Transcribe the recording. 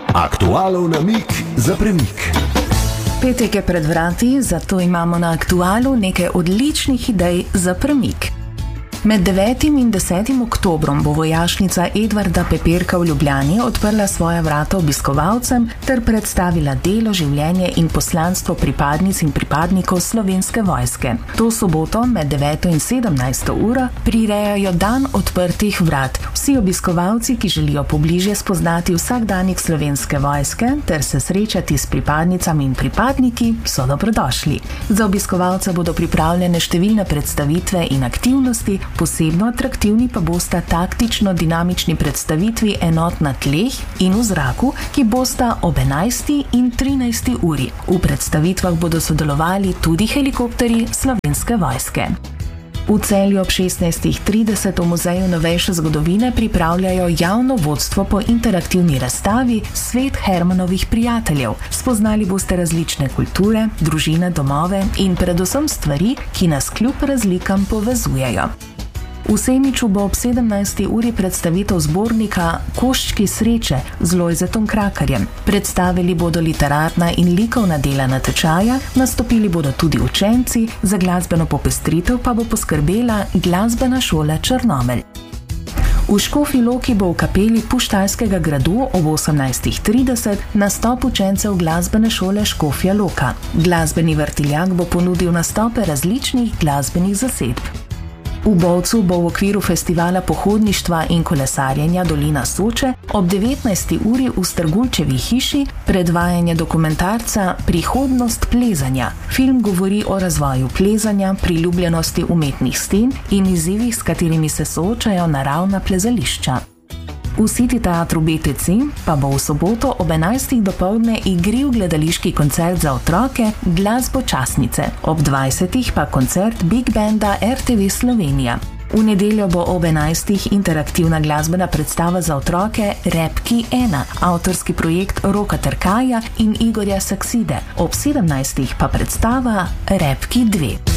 Aktualov namig za premik. Petek je pred vrati, zato imamo na Aktualu nekaj odličnih idej za premik. Med 9. in 10. oktobrom bo vojašnica Edvarda Pepirka v Ljubljani odprla svoja vrata obiskovalcem ter predstavila delo, življenje in poslanstvo pripadnic in pripadnikov Slovenske vojske. To soboto med 9. in 17. uro prirejajo dan odprtih vrat. Vsi obiskovalci, ki želijo pobližje spoznati vsakdanjik Slovenske vojske ter se srečati s pripadnicami in pripadniki, so dobrodošli. Za obiskovalce bodo pripravljene številne predstavitve in aktivnosti. Posebno atraktivni pa bosta taktično-dinamični predstavitvi enot na tleh in v zraku, ki bosta ob 11. in 13. uri. V predstavitvah bodo sodelovali tudi helikopterji Slovenske vojske. V Celju ob 16.30 v Muzeju novejše zgodovine pripravljajo javno vodstvo po interaktivni razstavi Svet Hermanovih prijateljev. Spoznali boste različne kulture, družine, domove in predvsem stvari, ki nas kljub razlikam povezujejo. V Semiču bo ob 17. uri predstavitev zbornika Koščki sreče z Lojzetom Krakarjem. Predstavili bodo literarna in likovna dela natečaja, nastopili bodo tudi učenci, za glasbeno popestritev pa bo poskrbela Glasbena šola Črnomelj. V Škofji Loki bo v kapeli Puštajskega gradu ob 18.30 nastop učencev glasbene šole Škofja Loka. Glasbeni vrtiljak bo ponudil nastope različnih glasbenih zasedb. V Bovcu bo v okviru festivala pohodništva in kolesarjenja Dolina Soče ob 19. uri v Strgulčevi hiši predvajanje dokumentarca Prihodnost plezanja. Film govori o razvoju plezanja, priljubljenosti umetnih sten in izzivih, s katerimi se soočajo naravna plezališča. V City teatru BTC pa bo v soboto ob 11. dopoldne igriv gledališki koncert za otroke Glasbo časnice. Ob 20. pa koncert Big Banda RTV Slovenija. V nedeljo bo ob 11. interaktivna glasbena predstava za otroke Repki 1, avtorski projekt Roka Trkaja in Igorja Sakside. Ob 17. pa predstava Repki 2.